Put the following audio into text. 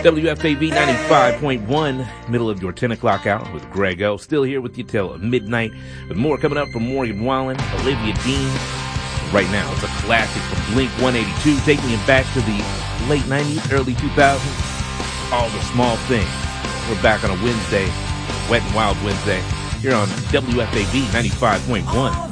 WFAV 95.1, middle of your 10 o'clock hour with Greg O. Still here with you till midnight with more coming up from Morgan Wallen, Olivia Dean. Right now, it's a classic from Blink-182, taking it back to the late 90s, early 2000s. All the Small Things. We're back on a Wednesday, Wet and Wild Wednesday, here on WFAV 95.1.